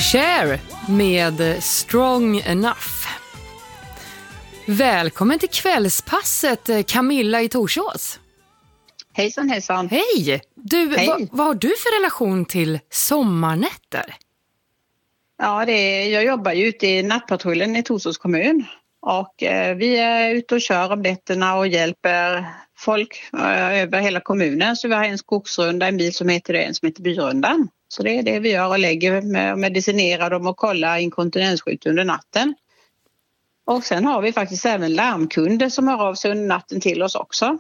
Cher med Strong Enough. Välkommen till kvällspasset, Camilla i Torsås. Hejsan, hejsan. Hej! Du, Hej. Vad har du för relation till sommarnätter? Ja, jag jobbar ju ute i nattpatrullen i Torsås kommun. Och vi är ute och kör om nätterna och hjälper folk över hela kommunen. Så vi har en skogsrunda, en bil som heter det, en som heter Byrundan. Så det är det vi gör och lägger med medicinerar dem och kollar inkontinensskydd under natten. Och sen har vi faktiskt även larmkunder som hör av sig under natten till oss också.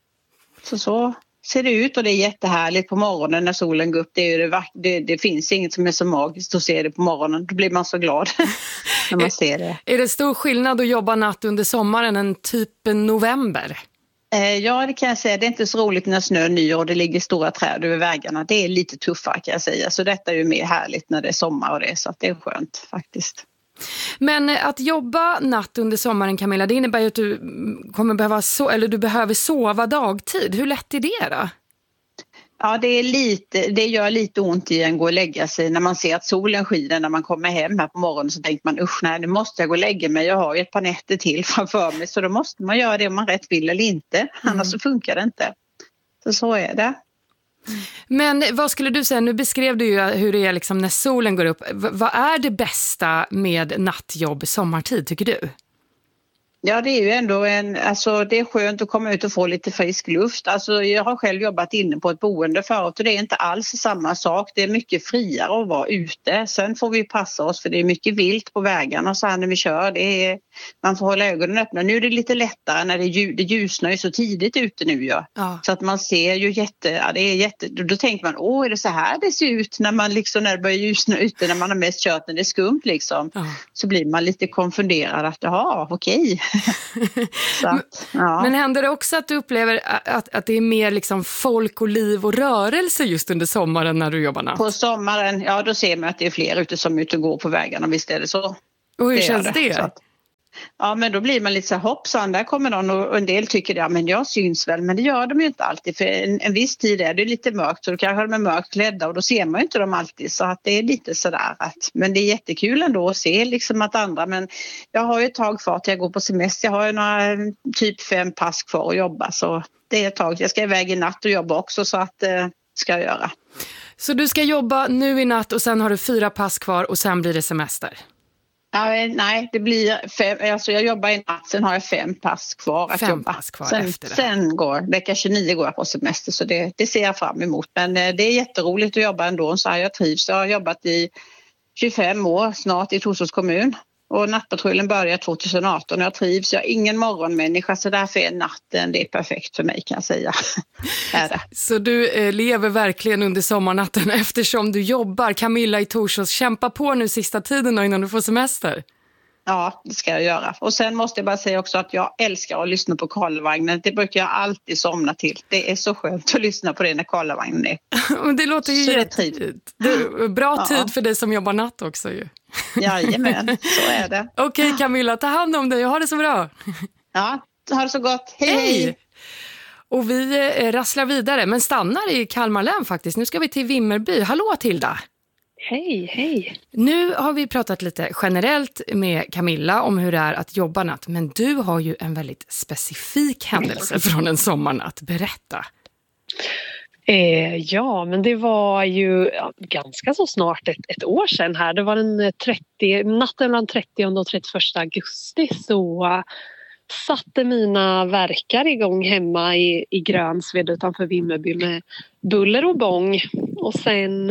Så ser det ut och det är jättehärligt på morgonen när solen går upp. Det finns inget som är så magiskt att se det på morgonen. Då blir man så glad när man ser det. Är det stor skillnad att jobba natt under sommaren än typ november? Ja, det kan jag säga. Det är inte så roligt när snön nyr och det ligger stora träd över vägarna. Det är lite tuffare kan jag säga. Så detta är ju mer härligt när det är sommar och det. Så att det är skönt faktiskt. Men att jobba natt under sommaren, Camilla, det innebär ju att du kommer behöva du behöver sova dagtid. Hur lätt är det då? Ja, det gör lite ont i en gå och lägga sig när man ser att solen skiner när man kommer hem här på morgonen, så tänker man usch nej, nu måste jag gå och lägga mig, jag har ju ett par nätter till framför mig, så då måste man göra det om man rätt vill eller inte, annars så funkar det inte. Så är det. Men vad skulle du säga, nu beskrev du ju hur det är liksom när solen går upp. Vad är det bästa med nattjobb sommartid tycker du? Ja, det är ju ändå det är skönt att komma ut och få lite frisk luft. Alltså jag har själv jobbat inne på ett boende förut och det är inte alls samma sak. Det är mycket friare att vara ute. Sen får vi passa oss för det är mycket vilt på vägarna så här när vi kör. Man får hålla ögonen öppna. Nu är det lite lättare när det ljusnar ju så tidigt ute nu. Ja. Så att man ser ju då tänker man, är det så här det ser ut när man liksom, när det börjar ljusna ute, när man har mest kört när det är skumt liksom. Så blir man lite konfunderad att okej. Men händer det också att du upplever att det är mer liksom folk och liv och rörelse just under sommaren när du jobbar natt? På sommaren, ja då ser man att det är fler ute som är ute och går på vägarna, visst är det så. Och hur känns det? Ja, men då blir man lite så här hoppsan, där kommer någon och en del tycker det, men jag syns väl, men det gör de ju inte alltid, för en viss tid är det lite mörkt så då kanske de är mörkt klädda och då ser man ju inte dem alltid, så att det är lite sådär men det är jättekul ändå att se liksom att andra, men jag har ju ett tag kvar till jag går på semester, jag har ju några typ 5 pass kvar att jobba, så det är ett tag, jag ska iväg i natt och jobba också, så att ska jag göra. Så du ska jobba nu i natt och sen har du 4 pass kvar och sen blir det semester? Nej, det blir 5, alltså jag jobbar i natt, sen har jag 5 pass kvar att 5 jobba. Pass kvar efter det. Sen vecka 29 går jag på semester, så det ser jag fram emot. Men det är jätteroligt att jobba ändå, så här jag trivs. Jag har jobbat i 25 år snart i Torsås kommun och nattpatrullen började 2018 och jag trivs. Jag är ingen morgonmänniska, så därför är natten, det är perfekt för mig kan jag säga. Är det. Så du lever verkligen under sommarnatten eftersom du jobbar. Camilla i Torsås, kämpa på nu sista tiden innan du får semester. Ja, det ska jag göra. Och sen måste jag bara säga också att jag älskar att lyssna på Karlavagnen. Det brukar jag alltid somna till. Det är så skönt att lyssna på det när Karlavagnen är. Men det låter ju bra tid för dig som jobbar natt också ju. Jajamän, så är det. Okej, Camilla, ta hand om dig och ha det så bra. Ja, ha det så gott. Hej! Och vi rasslar vidare, men stannar i Kalmar län faktiskt. Nu ska vi till Vimmerby. Hallå Tilda! Hej. Nu har vi pratat lite generellt med Camilla om hur det är att jobba natt. Men du har ju en väldigt specifik händelse från en sommarnatt. Berätta. Ja, men det var ju ganska så snart ett år sedan här. Det var natten mellan 30 och 31 augusti så satte mina verkar igång hemma i Grönsved utanför Vimmerby med buller och bång. Och sen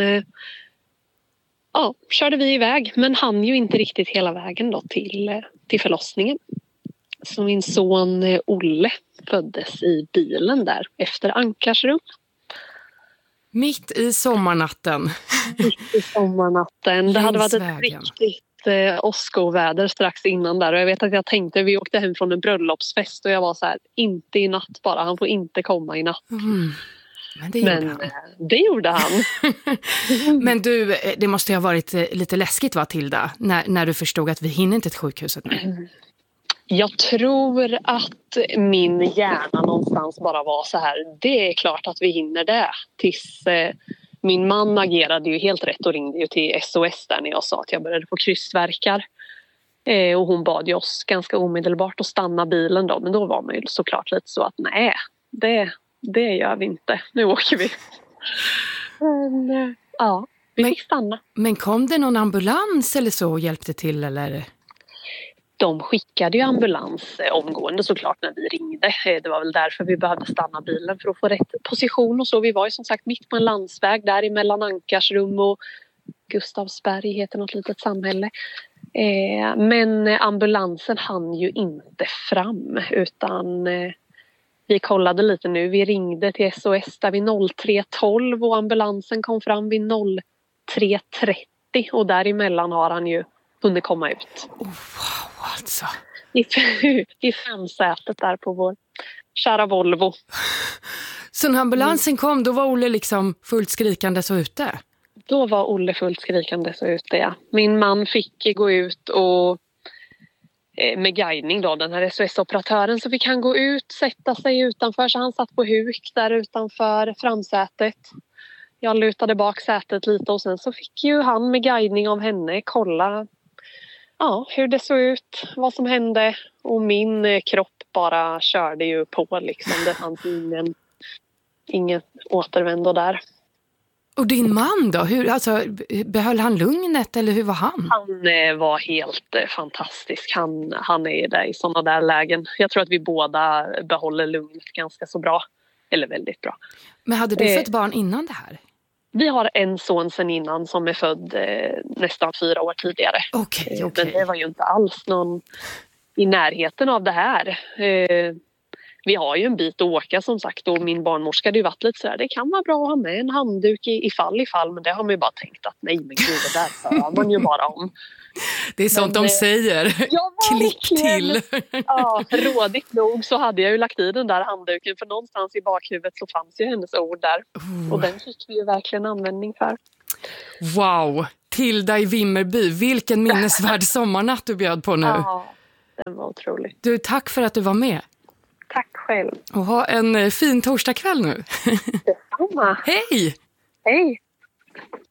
körde vi iväg, men hann ju inte riktigt hela vägen då till förlossningen. Så min son Olle föddes i bilen där efter Ankarsrum. Mitt i sommarnatten. Mitt i sommarnatten. Det hade varit ett riktigt åskoväder strax innan där. Och jag vet att jag tänkte, vi åkte hem från en bröllopsfest och jag var så här, inte i natt bara. Han får inte komma i natt. Men det gjorde han. Men du, det måste ju ha varit lite läskigt va, Tilda? När du förstod att vi hinner inte till sjukhuset nu. Jag tror att min hjärna någonstans bara var så här, det är klart att vi hinner det. Tills min man agerade ju helt rätt och ringde ju till SOS där när jag sa att jag började få krystvärkar. Och hon bad ju oss ganska omedelbart att stanna bilen då. Men då var man ju såklart lite så att nej, det gör vi inte. Nu åker vi. Men ja, vi fick stanna. Men kom det någon ambulans eller så och hjälpte till eller? De skickade ju ambulans omgående såklart när vi ringde. Det var väl därför vi behövde stanna bilen för att få rätt position och så. Vi var ju som sagt mitt på en landsväg där mellan Ankarsrum och Gustavsberg heter något litet samhälle. Men ambulansen hann ju inte fram utan vi kollade lite nu. Vi ringde till SOS där vid 03.12 och ambulansen kom fram vid 03.30 och däremellan har han ju hunnit komma ut. Wow, alltså. I framsätet där på vår kära Volvo. Så när ambulansen kom, då var Olle liksom fullt skrikande så ute? Då var Olle fullt skrikande så ute, ja. Min man fick gå ut och med guidning då, den här SOS-operatören, så fick han gå ut, sätta sig utanför, så han satt på huk där utanför framsätet. Jag lutade bak sätet lite och sen så fick ju han med guidning av henne kolla hur det såg ut, vad som hände, och min kropp bara körde ju på liksom. Det fanns ingen återvändo där. Och din man då? Behöll han lugnet eller hur var han? Han var helt fantastisk. Han är där i sådana där lägen. Jag tror att vi båda behåller lugnet ganska så bra. Eller väldigt bra. Men hade du fått barn innan det här? Vi har en son sen innan som är född nästan 4 år tidigare. Okej. Men det var ju inte alls någon i närheten av det här. Vi har ju en bit att åka som sagt, och min barnmorska hade ju varit lite sådär, det kan vara bra att ha med en handduk ifall, men det har man ju bara tänkt att nej men gud, det där hör man ju bara om. Det är sånt de säger. Ja, klick till. Ja, rådigt nog så hade jag ju lagt i den där handduken, för någonstans i bakhuvudet så fanns ju hennes ord där. Och den fick vi ju verkligen användning för. Wow, Tilda i Vimmerby, vilken minnesvärd sommarnatt du bjöd på nu. Ja, den var otrolig. Du, tack för att du var med. Tack själv. Och ha en fin torsdagkväll nu. Detsamma. Hej! Hej!